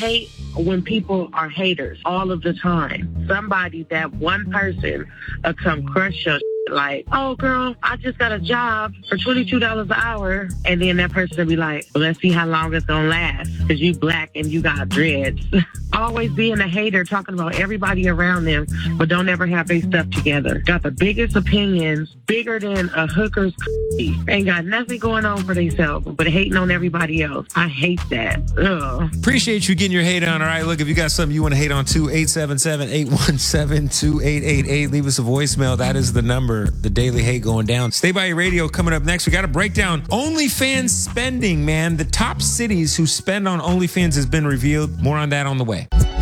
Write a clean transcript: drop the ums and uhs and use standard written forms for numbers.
hate when people are haters all of the time. Somebody, that one person, come crush your like, oh, girl, I just got a job for $22 an hour. And then that person will be like, well, let's see how long it's going to last because you black and you got dreads. Always being a hater, talking about everybody around them, but don't ever have their stuff together. Got the biggest opinions, bigger than a hooker's ain't got nothing going on for themselves, but hating on everybody else. I hate that. Ugh. Appreciate you getting your hate on. All right, look, if you got something you want to hate on too, 877-817-2888. Leave us a voicemail. That is the number. The daily hate going down. Stay by your radio. Coming up next, we got a breakdown. OnlyFans spending, man. The top cities who spend on OnlyFans has been revealed. More on that on the way.